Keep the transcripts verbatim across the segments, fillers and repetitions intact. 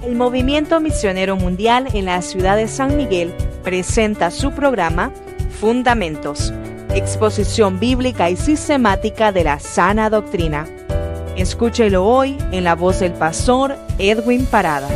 El Movimiento Misionero Mundial en la ciudad de San Miguel presenta su programa Fundamentos, exposición bíblica y sistemática de la sana doctrina. Escúchelo hoy en la voz del pastor Edwin Parada.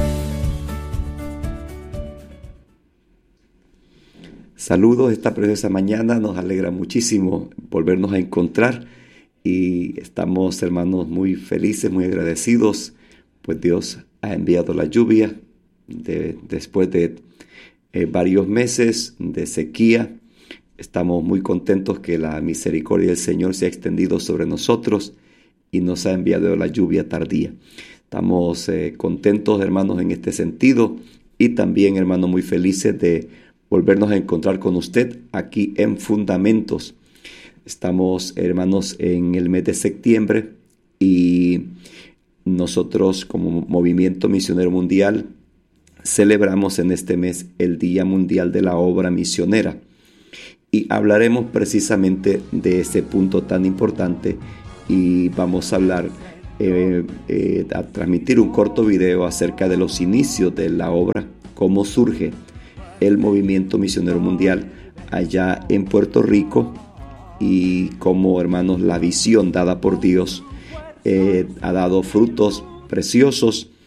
Saludos esta preciosa mañana, nos alegra muchísimo volvernos a encontrar y estamos, hermanos, muy felices, muy agradecidos, pues Dios ha enviado la lluvia de, después de eh, varios meses de sequía. Estamos muy contentos que la misericordia del Señor se ha extendido sobre nosotros y nos ha enviado la lluvia tardía. Estamos eh, contentos, hermanos, en este sentido y también, hermanos, muy felices de volvernos a encontrar con usted aquí en Fundamentos. Estamos, hermanos, en el mes de septiembre y nosotros como Movimiento Misionero Mundial celebramos en este mes el Día Mundial de la Obra Misionera y hablaremos precisamente de ese punto tan importante y vamos a hablar, eh, eh, a transmitir un corto video acerca de los inicios de la obra, cómo surge el Movimiento Misionero Mundial allá en Puerto Rico y cómo, hermanos, la visión dada por Dios eh, ha dado frutos preciosos